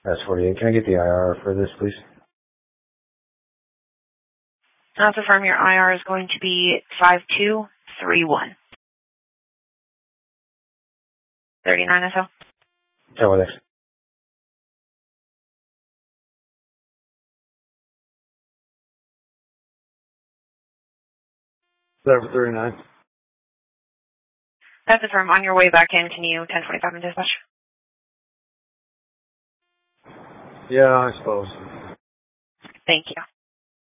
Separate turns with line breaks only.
That's 48. Can I get the IR for this, please?
Now to confirm your IR is going to be 5231. 39 or so?
Oh, well, thanks. Over 39.
That's the firm. On your way back in, can you 1025 in dispatch?
Yeah, I suppose.
Thank you.